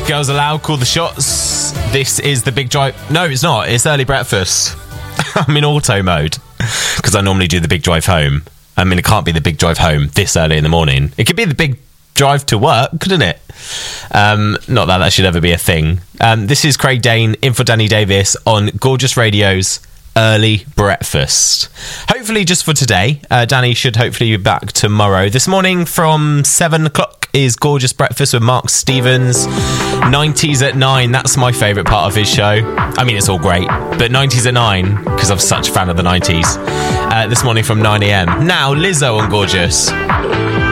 Girls Aloud, Call the Shots. This is the Big Drive. No, it's not. It's early breakfast. I'm in auto mode because I normally do the big drive home. I mean, it can't be the big drive home this early in the morning. It could be the big drive to work, couldn't it? Not that should ever be a thing. This is Craig Dane in for Danny Davis on Gorgeous Radio's Early Breakfast. Hopefully just for today. Danny should hopefully be back tomorrow. This morning from 7 o'clock is Gorgeous Breakfast with Mark Stevens. 90s at 9, that's my favourite part of his show. I mean, it's all great, but 90s at 9, because I'm such a fan of the 90s. This morning from 9am. Now, Lizzo on Gorgeous.